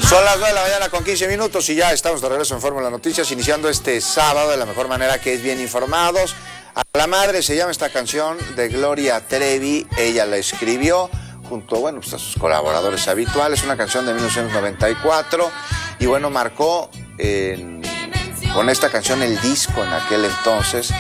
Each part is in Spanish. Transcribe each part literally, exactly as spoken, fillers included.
Son las nueve de la mañana con quince minutos y ya estamos de regreso en Fórmula Noticias, iniciando este sábado de la mejor manera, que es bien informados. A la madre se llama esta canción de Gloria Trevi, ella la escribió junto, bueno, pues a sus colaboradores habituales, una canción de mil novecientos noventa y cuatro, y bueno, marcó eh, con esta canción el disco en aquel entonces,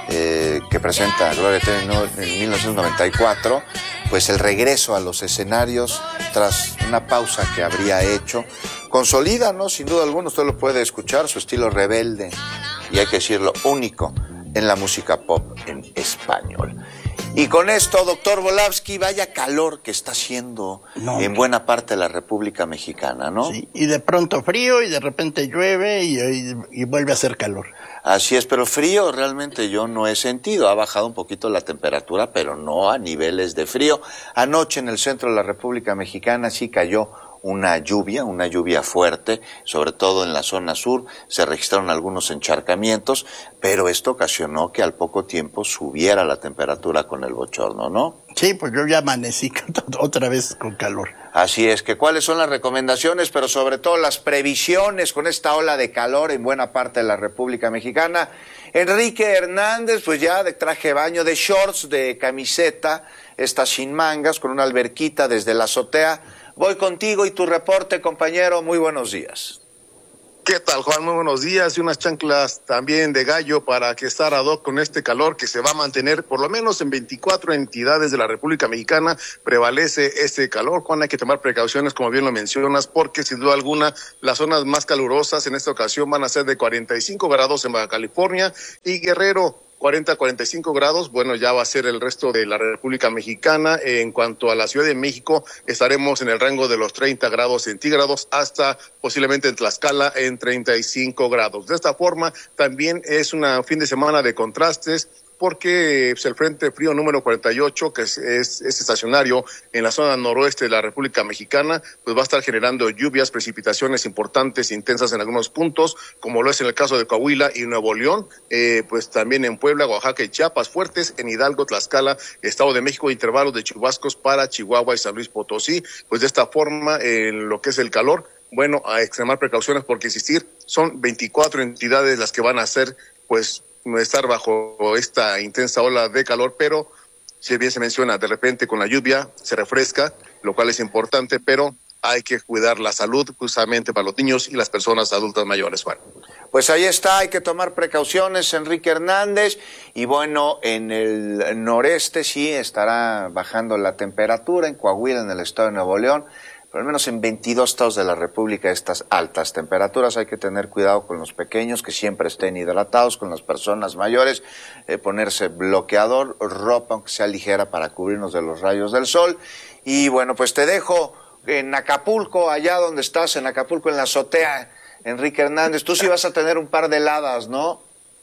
eh, que presenta Gloria Trevi en mil novecientos noventa y cuatro, pues el regreso a los escenarios tras una pausa que habría hecho. Consolida, ¿no? Sin duda alguna, usted lo puede escuchar, su estilo rebelde, y hay que decirlo, único en la música pop en español. Y con esto, doctor Volavsky, vaya calor que está haciendo no, en buena parte de la República Mexicana, ¿no? Sí, y de pronto frío, y de repente llueve, y, y, y vuelve a hacer calor. Así es, pero frío realmente yo no he sentido. Ha bajado un poquito la temperatura, pero no a niveles de frío. Anoche en el centro de la República Mexicana sí cayó una lluvia, una lluvia fuerte, sobre todo en la zona sur. Se registraron algunos encharcamientos, pero esto ocasionó que al poco tiempo subiera la temperatura con el bochorno, ¿no? Sí, pues yo ya amanecí otra vez con calor. Así es, que cuáles son las recomendaciones, pero sobre todo las previsiones con esta ola de calor en buena parte de la República Mexicana. Enrique Hernández, pues ya de traje de baño, de shorts, de camiseta, está sin mangas, con una alberquita desde la azotea. Voy contigo y tu reporte, compañero. Muy buenos días. ¿Qué tal, Juan? Muy buenos días. Y unas chanclas también de gallo para que estar ad hoc con este calor que se va a mantener por lo menos en veinticuatro entidades de la República Mexicana. Prevalece este calor, Juan. Hay que tomar precauciones, como bien lo mencionas, porque sin duda alguna las zonas más calurosas en esta ocasión van a ser de cuarenta y cinco grados en Baja California y Guerrero. cuarenta a cuarenta y cinco grados, bueno, ya va a ser el resto de la República Mexicana. En cuanto a la Ciudad de México, estaremos en el rango de los treinta grados centígrados hasta posiblemente en Tlaxcala en treinta y cinco grados. De esta forma, también es un fin de semana de contrastes, porque pues, el Frente Frío número cuarenta y ocho, que es, es, es estacionario en la zona noroeste de la República Mexicana, pues va a estar generando lluvias, precipitaciones importantes, intensas en algunos puntos, como lo es en el caso de Coahuila y Nuevo León, eh, pues también en Puebla, Oaxaca y Chiapas, fuertes en Hidalgo, Tlaxcala, Estado de México, intervalos de chubascos para Chihuahua y San Luis Potosí. Pues de esta forma, en lo que es el calor, bueno, a extremar precauciones porque insistir, son veinticuatro entidades las que van a ser, pues, estar bajo esta intensa ola de calor, pero si bien se menciona, de repente con la lluvia se refresca, lo cual es importante, pero hay que cuidar la salud justamente para los niños y las personas adultas mayores, Juan. Pues ahí está, hay que tomar precauciones, Enrique Hernández, y bueno, en el noreste sí estará bajando la temperatura, en Coahuila, en el estado de Nuevo León, pero al menos en veintidós estados de la República estas altas temperaturas. Hay que tener cuidado con los pequeños, que siempre estén hidratados, con las personas mayores, eh, ponerse bloqueador, ropa aunque sea ligera para cubrirnos de los rayos del sol. Y bueno, pues te dejo en Acapulco, allá donde estás, en Acapulco, en la azotea, Enrique Hernández. Tú sí vas a tener un par de heladas, ¿no?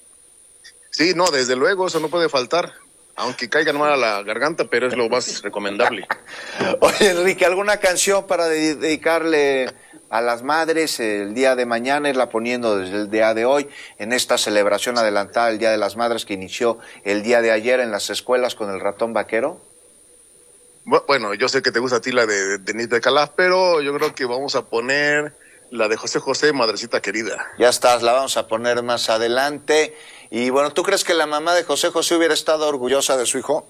Sí, no, desde luego, eso no puede faltar. Aunque caigan mal a la garganta, pero es lo más recomendable. Oye, Enrique, ¿alguna canción para dedicarle a las madres el día de mañana, irla poniendo desde el día de hoy, en esta celebración adelantada del Día de las Madres que inició el día de ayer en las escuelas con el ratón vaquero? Bueno, yo sé que te gusta a ti la de Denise de Calaf, pero yo creo que vamos a poner la de José José, Madrecita Querida. Ya estás, la vamos a poner más adelante. Y bueno, ¿tú crees que la mamá de José José hubiera estado orgullosa de su hijo?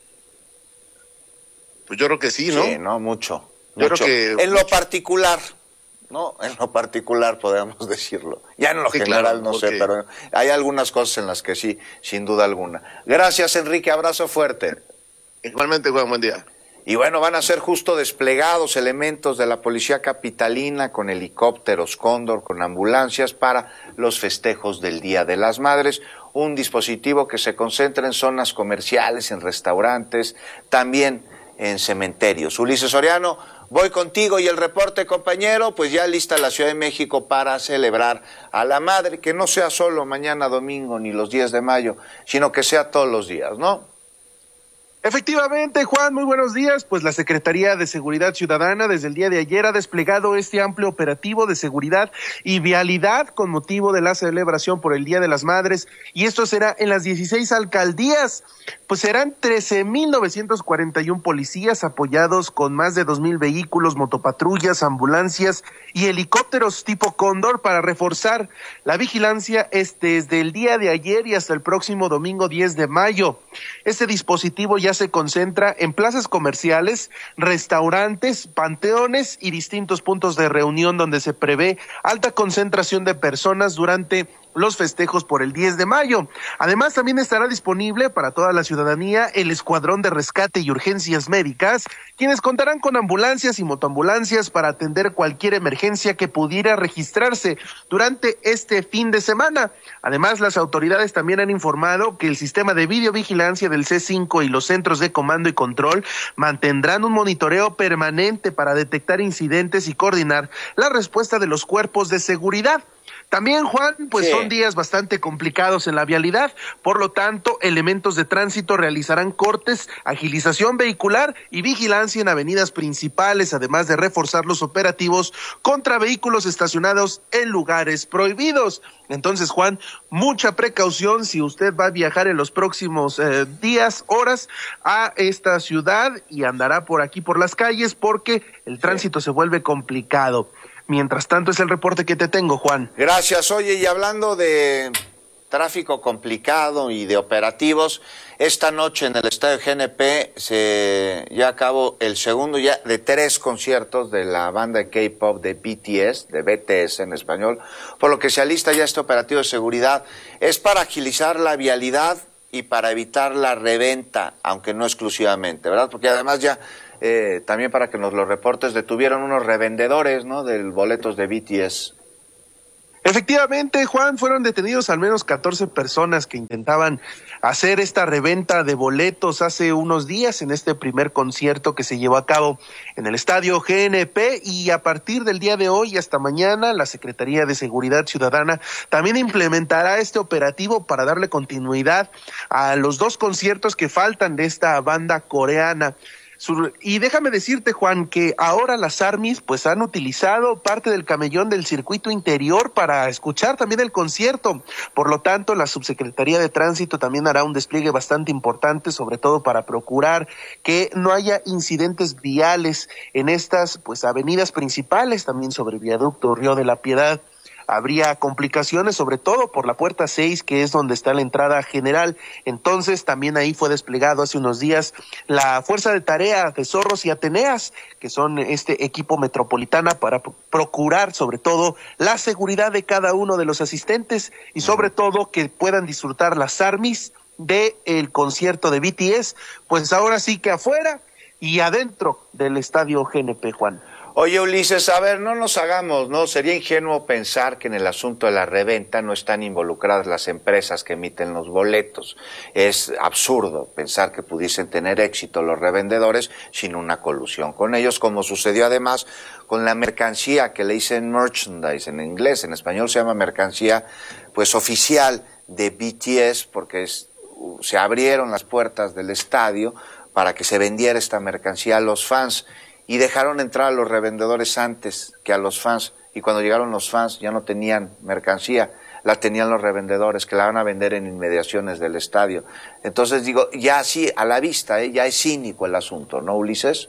Pues yo creo que sí, ¿no? Sí, no, mucho. Yo mucho. creo que... En mucho. lo particular, ¿no? En lo particular podríamos decirlo. Ya en lo sí, general claro, no porque... sé, pero hay algunas cosas en las que sí, sin duda alguna. Gracias, Enrique, abrazo fuerte. Igualmente, Juan, buen día. Y bueno, van a ser justo desplegados elementos de la policía capitalina con helicópteros Cóndor, con ambulancias para los festejos del Día de las Madres. Un dispositivo que se concentra en zonas comerciales, en restaurantes, también en cementerios. Ulises Soriano, voy contigo y el reporte, compañero, pues ya lista la Ciudad de México para celebrar a la madre, que no sea solo mañana domingo ni los días de mayo, sino que sea todos los días, ¿no? Efectivamente, Juan, muy buenos días. Pues la Secretaría de Seguridad Ciudadana desde el día de ayer ha desplegado este amplio operativo de seguridad y vialidad con motivo de la celebración por el Día de las Madres, y esto será en las dieciséis alcaldías. Pues serán trece mil novecientos cuarenta y uno policías apoyados con más de dos mil vehículos, motopatrullas, ambulancias y helicópteros tipo Cóndor para reforzar la vigilancia este, desde el día de ayer y hasta el próximo domingo diez de mayo. Este dispositivo ya se concentra en plazas comerciales, restaurantes, panteones y distintos puntos de reunión donde se prevé alta concentración de personas durante los festejos por el diez de mayo. Además, también estará disponible para toda la ciudadanía el Escuadrón de Rescate y Urgencias Médicas, quienes contarán con ambulancias y motoambulancias para atender cualquier emergencia que pudiera registrarse durante este fin de semana. Además, las autoridades también han informado que el sistema de videovigilancia del C cinco y los centros de comando y control mantendrán un monitoreo permanente para detectar incidentes y coordinar la respuesta de los cuerpos de seguridad. También, Juan, pues sí, son días bastante complicados en la vialidad, por lo tanto, elementos de tránsito realizarán cortes, agilización vehicular y vigilancia en avenidas principales, además de reforzar los operativos contra vehículos estacionados en lugares prohibidos. Entonces, Juan, mucha precaución si usted va a viajar en los próximos eh, días, horas a esta ciudad y andará por aquí por las calles porque el tránsito se vuelve complicado. Mientras tanto, es el reporte que te tengo, Juan. Gracias. Oye, y hablando de tráfico complicado y de operativos, esta noche en el estadio G N P se lleva a cabo el segundo ya de tres conciertos de la banda de K-pop de B T S, de B T S en español, por lo que se alista ya este operativo de seguridad. Es para agilizar la vialidad y para evitar la reventa, aunque no exclusivamente, ¿verdad? Porque además ya... Eh, también para que nos lo reportes, detuvieron unos revendedores, ¿no?, de boletos de B T S. Efectivamente, Juan, fueron detenidos al menos catorce personas que intentaban hacer esta reventa de boletos hace unos días en este primer concierto que se llevó a cabo en el estadio G N P, y a partir del día de hoy hasta mañana la Secretaría de Seguridad Ciudadana también implementará este operativo para darle continuidad a los dos conciertos que faltan de esta banda coreana. Y déjame decirte, Juan, que ahora las ARMYs pues han utilizado parte del camellón del circuito interior para escuchar también el concierto. Por lo tanto, la Subsecretaría de Tránsito también hará un despliegue bastante importante, sobre todo para procurar que no haya incidentes viales en estas pues avenidas principales, también sobre el viaducto Río de la Piedad. Habría complicaciones, sobre todo por la puerta seis, que es donde está la entrada general. Entonces, también ahí fue desplegado hace unos días la Fuerza de Tarea de Zorros y Ateneas, que son este equipo metropolitana para procurar, sobre todo, la seguridad de cada uno de los asistentes y, sobre todo, que puedan disfrutar las ARMYs del concierto de B T S, pues ahora sí que afuera y adentro del estadio G N P, Juan. Oye, Ulises, a ver, no nos hagamos, ¿no? Sería ingenuo pensar que en el asunto de la reventa no están involucradas las empresas que emiten los boletos. Es absurdo pensar que pudiesen tener éxito los revendedores sin una colusión con ellos, como sucedió además con la mercancía que le dicen merchandise en inglés, en español se llama mercancía, pues oficial de B T S, porque es, se abrieron las puertas del estadio para que se vendiera esta mercancía a los fans. Y dejaron entrar a los revendedores antes que a los fans, y cuando llegaron los fans ya no tenían mercancía, la tenían los revendedores que la van a vender en inmediaciones del estadio. Entonces digo, ya así a la vista, ¿eh? Ya es cínico el asunto, ¿no, Ulises?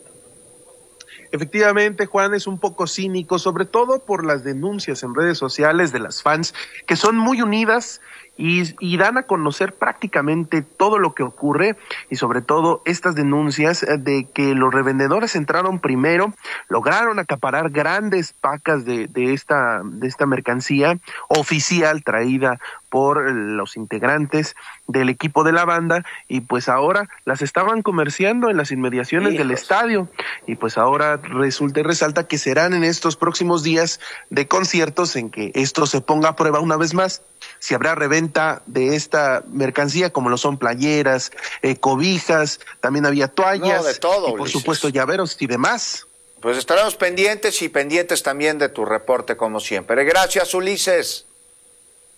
Efectivamente, Juan, es un poco cínico, sobre todo por las denuncias en redes sociales de las fans, que son muy unidas y, y dan a conocer prácticamente todo lo que ocurre, y sobre todo estas denuncias de que los revendedores entraron primero, lograron acaparar grandes pacas de, de esta, de esta mercancía oficial traída por los integrantes del equipo de la banda, y pues ahora las estaban comerciando en las inmediaciones Hijos. del estadio, y pues ahora resulta y resalta que serán en estos próximos días de conciertos en que esto se ponga a prueba una vez más, si habrá reventa de esta mercancía, como lo son playeras, eh, cobijas, también había toallas, no, de todo, y por Ulises. supuesto llaveros y demás. Pues estaremos pendientes y pendientes también de tu reporte como siempre. Gracias, Ulises.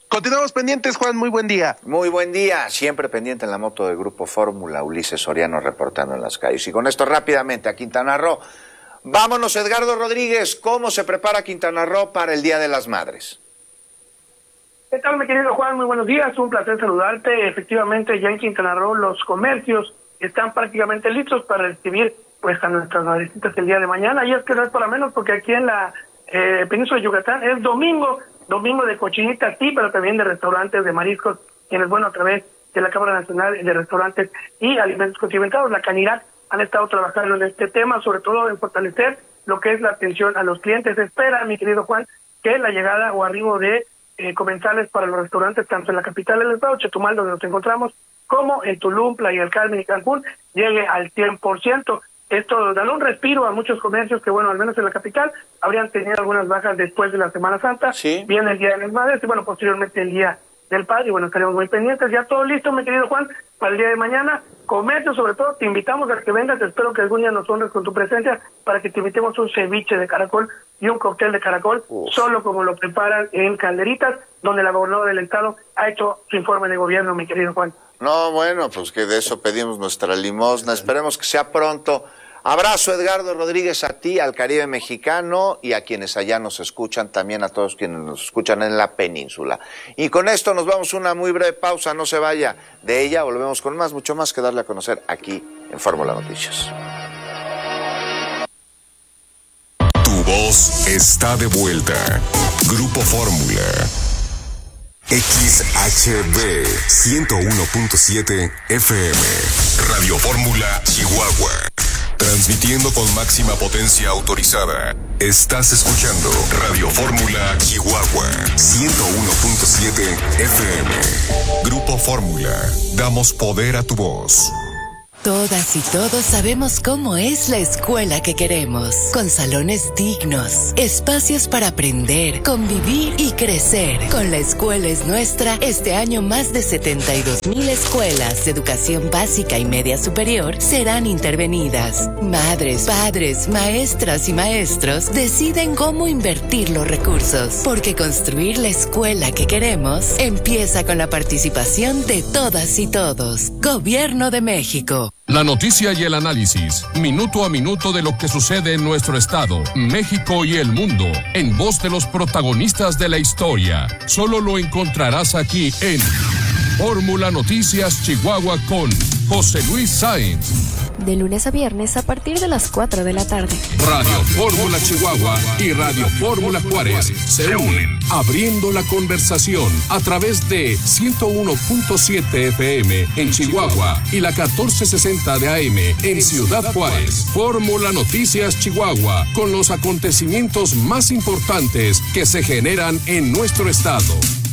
Continuamos pendientes, Juan, muy buen día. Muy buen día, siempre pendiente en la moto del Grupo Fórmula, Ulises Soriano reportando en las calles. Y con esto rápidamente a Quintana Roo. Vámonos, Edgardo Rodríguez, ¿cómo se prepara Quintana Roo para el Día de las Madres? ¿Qué tal, mi querido Juan? Muy buenos días, un placer saludarte. Efectivamente, ya en Quintana Roo los comercios están prácticamente listos para recibir pues a nuestras madrecitas el día de mañana. Y es que no es para menos, porque aquí en la eh, península de Yucatán es domingo, domingo de cochinitas, sí, pero también de restaurantes de mariscos, quienes, bueno, a través de la Cámara Nacional de Restaurantes y Alimentos Condimentados, la CANIRAC, han estado trabajando en este tema, sobre todo en fortalecer lo que es la atención a los clientes. Se espera, mi querido Juan, que la llegada o arribo de eh, comensales para los restaurantes, tanto en la capital del estado, Chetumal, donde nos encontramos, como en Tulum, Playa del Carmen y Cancún, llegue al cien por ciento. Esto dará un respiro a muchos comercios que, bueno, al menos en la capital, habrían tenido algunas bajas después de la Semana Santa. Sí. Viene el Día de las Madres y, bueno, posteriormente el Día del Padre. Y, bueno, estaremos muy pendientes. Ya todo listo, mi querido Juan, para el día de mañana. Comercio, sobre todo, te invitamos a que vengas. Espero que algún día nos honres con tu presencia para que te invitemos un ceviche de caracol y un cóctel de caracol, Uf. solo como lo preparan en Calderitas, donde la gobernadora del estado ha hecho su informe de gobierno, mi querido Juan. No, bueno, pues que de eso pedimos nuestra limosna. Esperemos que sea pronto. Abrazo, Edgardo Rodríguez, a ti, al Caribe mexicano y a quienes allá nos escuchan, también a todos quienes nos escuchan en la península. Y con esto nos vamos a una muy breve pausa, no se vaya. De ella volvemos con más, mucho más que darle a conocer aquí en Fórmula Noticias. Tu voz está de vuelta. Grupo Fórmula. X H B ciento uno punto siete F M. Radio Fórmula Chihuahua. Transmitiendo con máxima potencia autorizada. Estás escuchando Radio Fórmula Chihuahua ciento uno punto siete F M. Grupo Fórmula. Damos poder a tu voz. Todas y todos sabemos cómo es la escuela que queremos, con salones dignos, espacios para aprender, convivir y crecer. Con La Escuela es Nuestra, este año más de setenta y dos mil escuelas de educación básica y media superior serán intervenidas. Madres, padres, maestras y maestros deciden cómo invertir los recursos, porque construir la escuela que queremos empieza con la participación de todas y todos. Gobierno de México. La noticia y el análisis, minuto a minuto de lo que sucede en nuestro estado, México y el mundo, en voz de los protagonistas de la historia. Solo lo encontrarás aquí en Fórmula Noticias Chihuahua con José Luis Sáenz. De lunes a viernes a partir de las cuatro de la tarde. Radio Fórmula Chihuahua y Radio Fórmula Juárez se unen, abriendo la conversación a través de ciento uno punto siete F M en Chihuahua y la catorce sesenta de A M en Ciudad Juárez. Fórmula Noticias Chihuahua, con los acontecimientos más importantes que se generan en nuestro estado.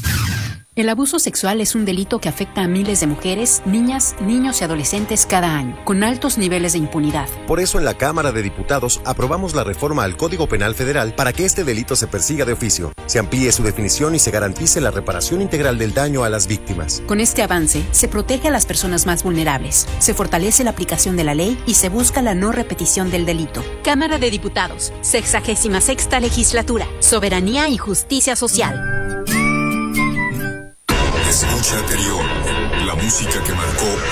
El abuso sexual es un delito que afecta a miles de mujeres, niñas, niños y adolescentes cada año, con altos niveles de impunidad. Por eso en la Cámara de Diputados aprobamos la reforma al Código Penal Federal para que este delito se persiga de oficio, se amplíe su definición y se garantice la reparación integral del daño a las víctimas. Con este avance, se protege a las personas más vulnerables, se fortalece la aplicación de la ley y se busca la no repetición del delito. Cámara de Diputados, sexagésima sexta legislatura, soberanía y justicia social. Escucha anterior, la música que marcó